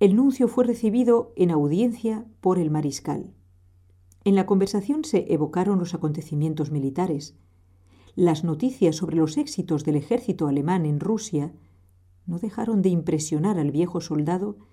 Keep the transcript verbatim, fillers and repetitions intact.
el nuncio fue recibido en audiencia por el mariscal. En la conversación se evocaron los acontecimientos militares. Las noticias sobre los éxitos del ejército alemán en Rusia no dejaron de impresionar al viejo soldado,